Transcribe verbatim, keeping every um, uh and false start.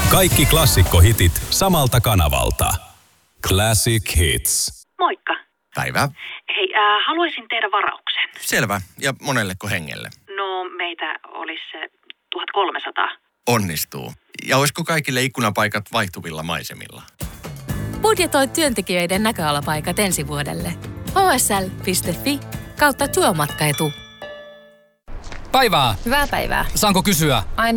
Kaikki klassikkohitit samalta kanavalta. Classic Hits. Moikka. Päivää. Hei, äh, haluaisin tehdä varauksen. Selvä. Ja monelleko hengelle? No, meitä olisi se tuhatkolmesataa. Onnistuu. Ja olisiko kaikille ikkunapaikat vaihtuvilla maisemilla? Budjetoi työntekijöiden näköalapaikat ensi vuodelle. h s l piste f i kautta työmatkaetu. Päivää. Hyvää päivää. Saanko kysyä? Aina